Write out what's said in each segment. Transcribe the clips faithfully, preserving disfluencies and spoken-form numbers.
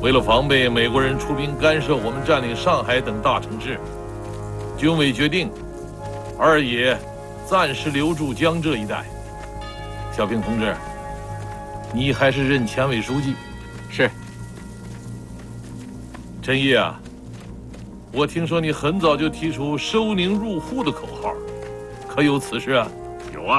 为了防备美国人出兵干涉我们占领上海等大城市，军委决定二野暂时留驻江浙一带。小平同志，你还是任前委书记。 是。 陈毅啊，我听说你很早就提出收宁入沪的口号，可有此事啊？ 有啊。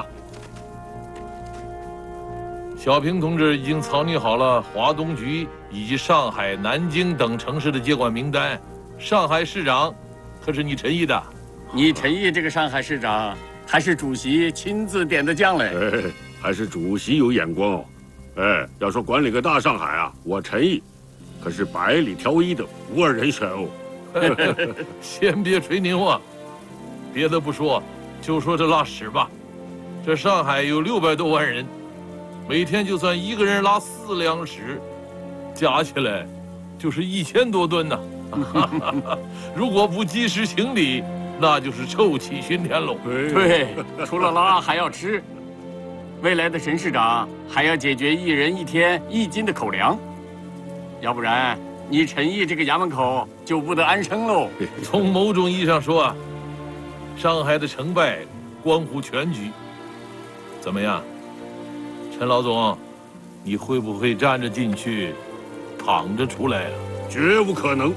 小平同志已经草拟好了华东局以及上海、南京等城市的接管名单。上海市长可是你陈毅的。 你陈毅这个上海市长，还是主席亲自点的将嘞。 哎，还是主席有眼光哦。哎，要说管理个大上海啊，我陈毅可是百里挑一的不二人选哦。 先别吹牛啊，别的不说，就说这拉屎吧。这上海有六百多万人，每天就算一个人拉四辆屎，加起来就是一千多吨呢。如果不及时清理，那就是臭气熏天喽。 对，除了拉还要吃。未来的沈市长还要解决一人一天一斤的口粮，要不然你陈毅这个衙门口就不得安生喽。 从某种意义上说啊，上海的成败关乎全局。怎么样，陈老总，你会不会站着进去，躺着出来啊？ 绝无可能。